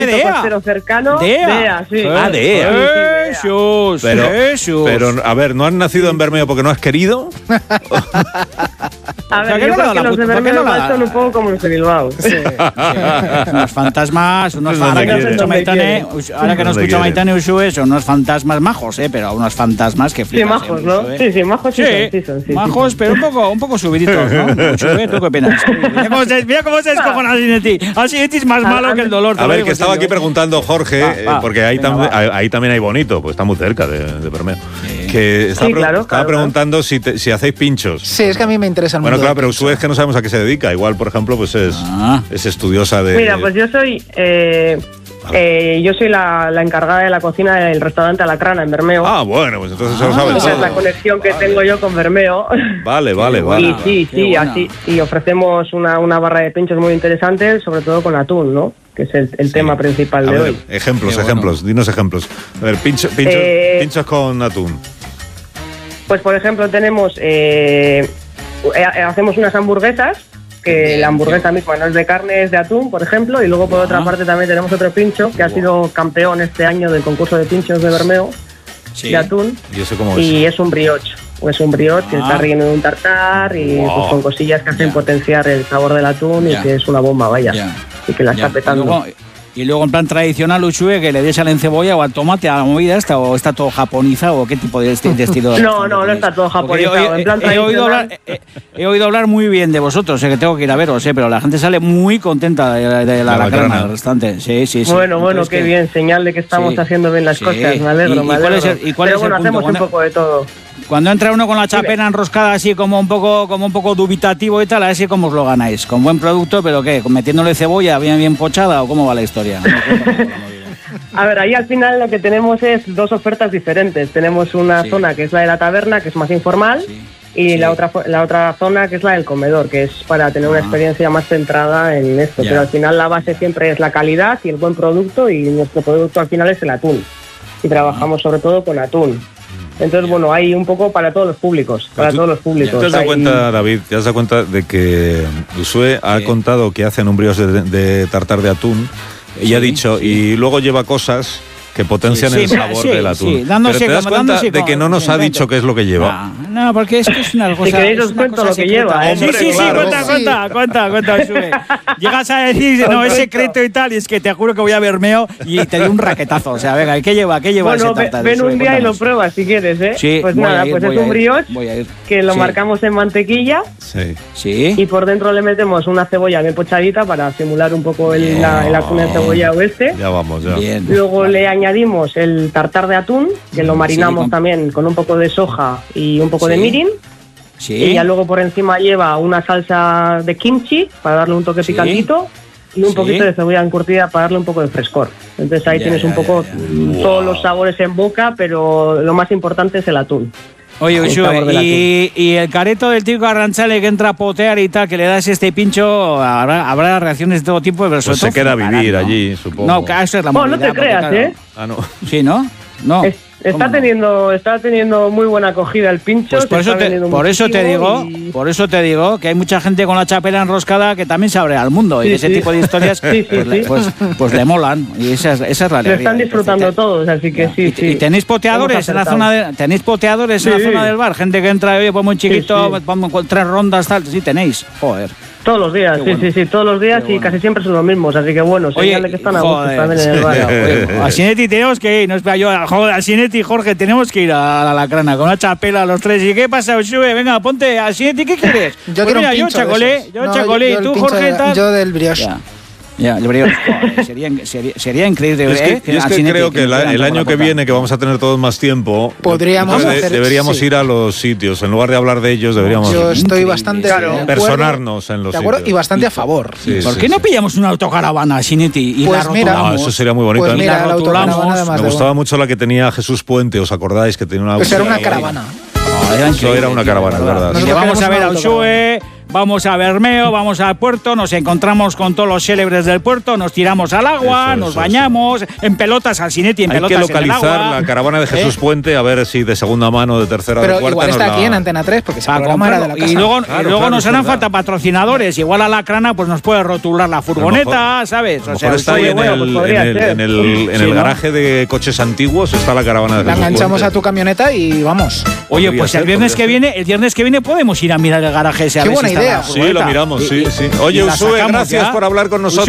costero cercano. DEA, sí. DEA. Jesús. Pero, a ver, ¿no has nacido en Bermeo porque no has querido? A ver, yo creo que los de Bermeo son un poco como los de Bilbao. Unos fantasmas, ahora que no escucho a Maitane Ushue, son unos fantasmas majos, pero unos fantasmas que flipas. Sí, majos, ¿no? Sí, majos sí. Majos, pero un poco subiditos, ¿no? Ushue, ¿tú qué opinas? Mira cómo se descojona Asinetti. Asinetti es más malo que el dolor. A ver, que estaba aquí preguntando Jorge, porque ahí también hay bonito, pues está muy cerca de Bermeo. Que estaba preguntando si hacéis pinchos. Sí, es que a mí me interesa mucho. Bueno, claro, pero Ushue es que no sabemos a qué se dedica. Igual, por ejemplo, pues es estudiosa de... Mira, pues yo soy la encargada de la cocina del restaurante Alacrana en Bermeo. Ah, bueno, pues entonces se lo sabes. Esa es la conexión que tengo yo con Bermeo. Vale. Y sí, así. Y ofrecemos una barra de pinchos muy interesante, sobre todo con atún, ¿no? Que es el tema principal de hoy. Ejemplos, dinos ejemplos. A ver, pinchos con atún. Pues, por ejemplo, tenemos... hacemos unas hamburguesas, que la hamburguesa misma no es de carne, es de atún, por ejemplo, y luego por otra parte también tenemos otro pincho que ha sido campeón este año del concurso de pinchos de Bermeo, de atún. ¿Y eso cómo es? Y es un brioche. Es un brioche que está relleno de un tartar y pues, con cosillas que hacen potenciar el sabor del atún y que es una bomba, vaya. Y que la está petando. Y luego, en plan tradicional, Ushue, que le des al encebolla o al tomate a la movida esta, o está todo japonizado, o qué tipo de estilo. No está todo japonizado. En plan he oído hablar muy bien de vosotros, que tengo que ir a veros, pero la gente sale muy contenta de la Alacrana del restaurante. Sí. Bueno, qué bien, señal de que estamos haciendo bien las cosas, me alegro. Pero bueno, hacemos un poco de todo. Cuando entra uno con la chapena enroscada así como un poco dubitativo y tal, a ver si cómo os lo ganáis. ¿Con buen producto, pero qué? ¿Metiéndole cebolla bien pochada o cómo va la historia? A ver, ahí al final lo que tenemos es dos ofertas diferentes. Tenemos una zona que es la de la taberna, que es más informal, y la otra zona que es la del comedor, que es para tener una experiencia más centrada en esto. Pero al final la base siempre es la calidad y el buen producto, y nuestro producto al final es el atún. Y trabajamos sobre todo con atún. Entonces, bueno, hay un poco para todos los públicos. ¿Te has dado cuenta, David, de que Ushue ha contado que hacen un brioche de tartar de atún? Y ha dicho, y luego lleva cosas que potencian el sabor del atún. Pero te das cuenta de que no nos ha dicho qué es lo que lleva. No, porque es que es una cosa... Si queréis os cuento lo que lleva. Sí, cuenta, Ushue. Llegas a decir, no, es secreto y tal, y es que te juro que voy a Bermeo y te doy un raquetazo. O sea, venga, ¿qué lleva bueno, ese tartar? Ven un día y lo pruebas si quieres, ¿eh? Sí, pues nada, pues es un brioche que lo marcamos en mantequilla. Sí. Y por dentro le metemos una cebolla bien pochadita para simular un poco el atún en cebolla oeste. Ya vamos, ya. Bien. Luego le añadimos el tartar de atún, que lo marinamos también con un poco de soja y un poco de mirin. Y ya luego por encima lleva una salsa de kimchi para darle un toque picantito y un poquito de cebolla encurtida para darle un poco de frescor. Entonces ahí tienes un poco todos los sabores en boca, pero lo más importante es el atún. Oye, Ushue, y el careto del tío Arranchale que entra a potear y tal, que le das este pincho, habrá reacciones de todo tipo, pero pues se queda a vivir allí, supongo. No, eso es la movilidad. No te creas, ¿eh? Ah, no. Sí, ¿no? No. Está teniendo muy buena acogida el pincho. Pues por eso te digo que hay mucha gente con la chapela enroscada que también se abre al mundo y ese tipo de historias pues le molan, y esa es la realidad. Lo están disfrutando todos, así que sí. ¿Y tenéis poteadores en la zona del bar? Gente que entra, oye, pues muy chiquito, vamos con 3 rondas, tal. Sí, tenéis. Joder. Todos los días, sí, todos los días y casi siempre son los mismos, así que bueno, señal de que están a gusto también en el bar. Asinetti tenemos que ir, no espera yo, Asinetti y Jorge, tenemos que ir a la Alacrana con una chapela los tres. ¿Y qué pasa, Ushue? Venga, ponte, Asinetti, ¿qué quieres? Yo quiero un pincho yo chacolé, y tú, Jorge, tal. Yo del brioche. Ya, el brioche. Sería increíble. Es que creo que el año que viene, que vamos a tener todos más tiempo, deberíamos ir a los sitios. En lugar de hablar de ellos, deberíamos Yo estoy bastante personarnos en los sitios. Y bastante a favor. ¿Por qué no pillamos una autocaravana, Asinetti, y la rotulamos? Eso sería muy bonito. Pues mira, la autocaravana me gustaba mucho la que tenía Jesús Puente, ¿os acordáis? Que tenía una... Pues era una caravana. Eso era una caravana, es verdad. Le vamos a ver a Ushue, vamos a Bermeo, vamos al puerto, nos encontramos con todos los célebres del puerto, nos tiramos al agua, nos bañamos, en pelotas al Sinetti, en pelotas en el agua. Hay que localizar la caravana de Jesús Puente, a ver si de segunda mano, de tercera, pero de cuarta. Igual está aquí en Antena 3, porque ese programa era de la casa. Y luego nos harán falta patrocinadores. Igual a la Crana pues nos puede rotular la furgoneta, ¿sabes? O sea, está ahí en el garaje de coches antiguos, está la caravana de Jesús Puente. La enganchamos a tu camioneta y vamos. Oye, pues el viernes que viene podemos ir a mirar el garaje ese. Qué buena idea. Sí, lo miramos, sí. Oye, Usue, gracias por hablar con nosotros.